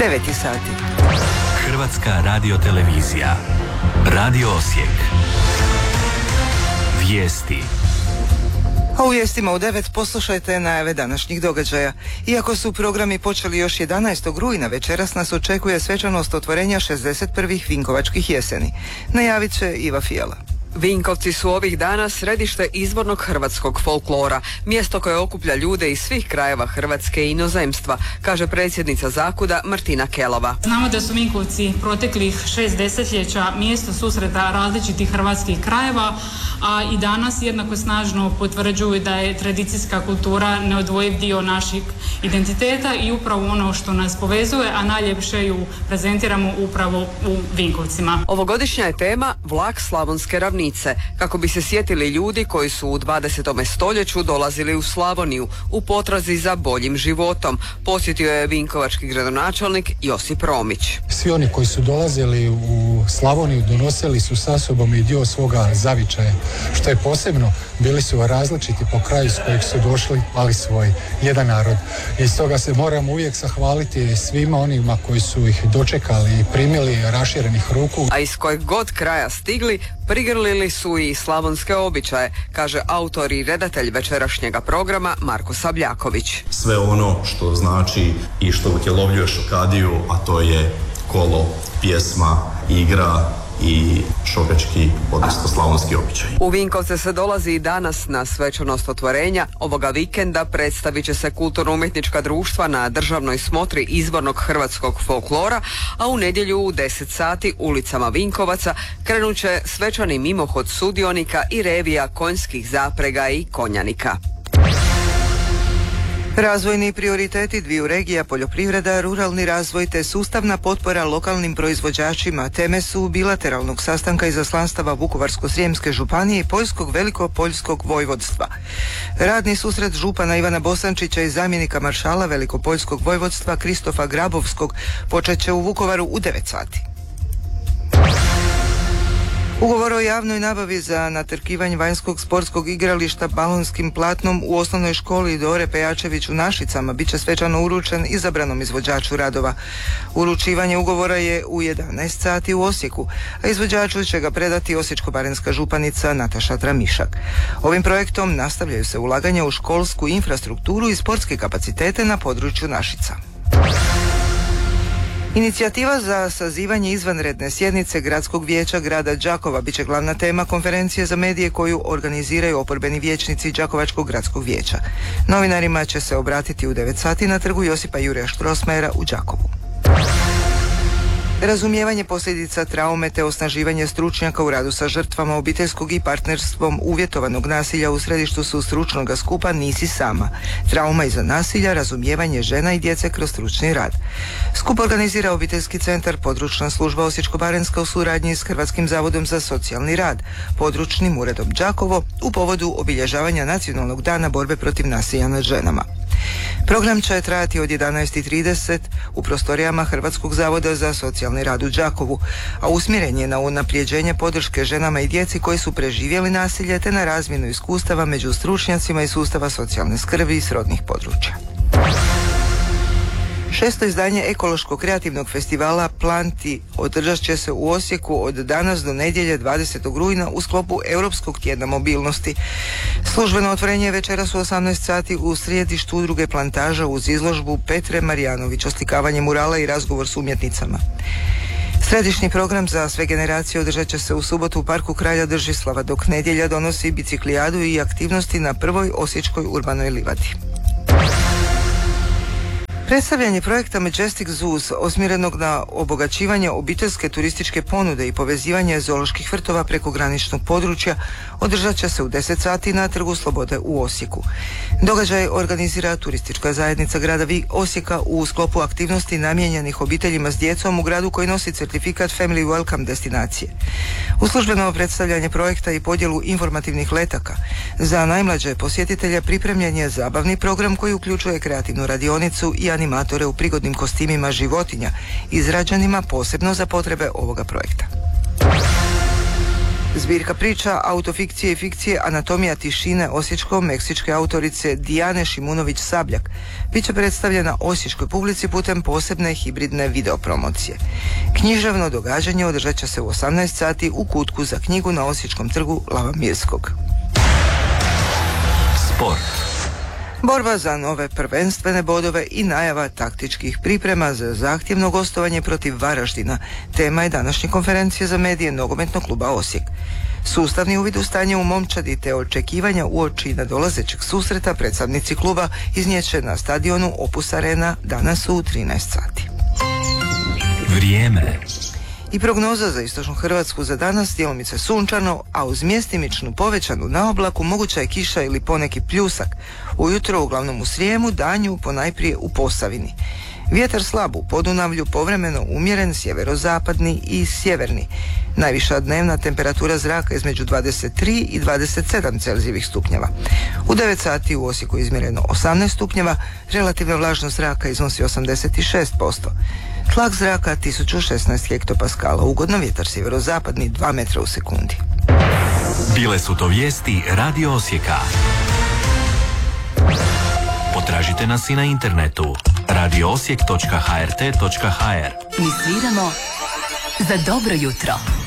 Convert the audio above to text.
9 sati. Hrvatska radiotelevizija. Radio Osijek. Vijesti. A u vijestima u 9 poslušajte najave današnjih događaja. Iako su programi počeli još 11. rujna, večeras nas očekuje svečanost otvorenja 61. Vinkovačkih jeseni. Najavit će Iva Fijala. Vinkovci su ovih dana središte izvornog hrvatskog folklora, mjesto koje okuplja ljude iz svih krajeva Hrvatske i inozemstva, kaže predsjednica Zakuda Martina Kelova. Znamo da su Vinkovci proteklih 6 desetljeća mjesto susreta različitih hrvatskih krajeva, a i danas jednako snažno potvrđuju da je tradicijska kultura neodvojiv dio našeg identiteta i upravo ono što nas povezuje, a najljepše ju prezentiramo upravo u Vinkovcima. Ovogodišnja je tema Vlak Slavonske ravnice, kako bi se sjetili ljudi koji su u 20. stoljeću dolazili u Slavoniju u potrazi za boljim životom, posjetio je vinkovački gradonačelnik Josip Romić. Svi oni koji su dolazili u Slavoniju donosili su sa sobom i dio svoga zavičaja, što je posebno, bili su različiti po kraju s kojeg su došli, ali svoj jedan narod. I stoga se moramo uvijek zahvaliti svima onima koji su ih dočekali i primili raširenih ruku. A iz kojeg god kraja stigli, prigrlili su i slavonske običaje, kaže autor i redatelj večerašnjega programa Marko Sabljaković. Sve ono što znači i što utjelovljuje šokadiju, a to je kolo, pjesma, igra i šokački, odnosno slavonski običaj. U Vinkovce se dolazi i danas na svečanost otvorenja. Ovoga vikenda predstavit će se kulturno-umjetnička društva na državnoj smotri izvornog hrvatskog folklora, a u nedjelju u 10 sati ulicama Vinkovaca krenut će svečani mimohod sudionika i revija konjskih zaprega i konjanika. Razvojni prioriteti dviju regija, poljoprivreda, ruralni razvoj te sustavna potpora lokalnim proizvođačima teme su bilateralnog sastanka izaslanstava Vukovarsko-srijemske županije i Poljskog Velikopoljskog vojvodstva. Radni susret župana Ivana Bosančića i zamjenika maršala Velikopoljskog vojvodstva Kristofa Grabovskog počet će u Vukovaru u 9 sati. Ugovor o javnoj nabavi za natrkivanje vanjskog sportskog igrališta balonskim platnom u osnovnoj školi Dore Pejačević u Našicama bit će svečano uručen izabranom izvođaču radova. Uručivanje ugovora je u 11 sati u Osijeku, a izvođaču će ga predati osječko-baranjska županica Nataša Tramišak. Ovim projektom nastavljaju se ulaganja u školsku infrastrukturu i sportske kapacitete na području Našica. Inicijativa za sazivanje izvanredne sjednice Gradskog vijeća grada Đakova bit će glavna tema konferencije za medije koju organiziraju oporbeni vijećnici Đakovačkog gradskog vijeća. Novinarima će se obratiti u 9 sati na trgu Josipa Jurija Štrosmajera u Đakovu. Razumijevanje posljedica traume te osnaživanje stručnjaka u radu sa žrtvama obiteljskog i partnerstvom uvjetovanog nasilja u središtu su stručnog skupa Nisi sama. Trauma iza nasilja, razumijevanje žena i djece kroz stručni rad. Skup organizira Obiteljski centar, područna služba Osječko-baranjska u suradnji s Hrvatskim zavodom za socijalni rad, područnim uredom Đakovo u povodu obilježavanja Nacionalnog dana borbe protiv nasilja nad ženama. Program će trajati od 11:30 u prostorijama Hrvatskog zavoda za socijalni rad u Đakovu, a usmjeren je na unapređenje podrške ženama i djeci koji su preživjeli nasilje te na razmjenu iskustava među stručnjacima iz sustava socijalne skrbi i srodnih područja. 6. izdanje ekološko-kreativnog festivala Planti održat će se u Osijeku od danas do nedjelje 20. rujna u sklopu Europskog tjedna mobilnosti. Službeno otvorenje večeras u 18 sati u središtu udruge Plantaža uz izložbu Petre Marijanović, oslikavanje murala i razgovor s umjetnicama. Središnji program za sve generacije održat će se u subotu u Parku Kralja Držislava, dok nedjelja donosi biciklijadu i aktivnosti na prvoj osječkoj urbanoj livadi. Predstavljanje projekta Majestic Zoos osmjerenog na obogaćivanje obiteljske turističke ponude i povezivanje zooloških vrtova preko graničnog područja održat će se u 10 sati na Trgu Slobode u Osijeku. Događaj organizira turistička zajednica grada Osijeka u sklopu aktivnosti namijenjenih obiteljima s djecom u gradu koji nosi certifikat Family Welcome destinacije. U službeno predstavljanje projekta i podjelu informativnih letaka za najmlađe posjetitelje pripremljen je zabavni program koji uključuje kreativnu radionicu i animatore u prigodnim kostimima životinja, izrađenima posebno za potrebe ovoga projekta. Zbirka priča, autofikcije i fikcije Anatomija tišine osječko-meksičke autorice Dijane Šimunović-Sabljak bit će predstavljena osječkoj publici putem posebne hibridne videopromocije. Književno događanje održat će se u 18 sati u kutku za knjigu na Osječkom trgu Lava Mirskog. Sport. Borba za nove prvenstvene bodove i najava taktičkih priprema za zahtjevno gostovanje protiv Varaždina. Tema je današnje konferencije za medije Nogometnog kluba Osijek. Sustavni uvid u stanje u momčadi te očekivanja uoči nadolazećeg susreta predstavnici kluba iznijet će na stadionu Opus Arena danas u 13 sati. Vrijeme. I prognoza za istočnu Hrvatsku za danas djelomice sunčano, a uz mjestimičnu povećanu naoblaku moguća je kiša ili poneki pljusak. Ujutro uglavnom u Srijemu, danju ponajprije u Posavini. Vjetar slab u Podunavlju, povremeno umjeren, sjeverozapadni i sjeverni. Najviša dnevna temperatura zraka između 23 i 27 Celzijevih stupnjeva. U 9 sati u Osijeku izmjereno 18 stupnjeva, relativna vlažnost zraka iznosi 86%. Tlak zraka 1016 hektopaskala, ugodno vjetar sjeverozapadni 2 metra u sekundi. Bile su to vijesti Radio Osijeka. Potražite nas i na internetu radioosijek.hrt.hr. Mi sviramo za dobro jutro.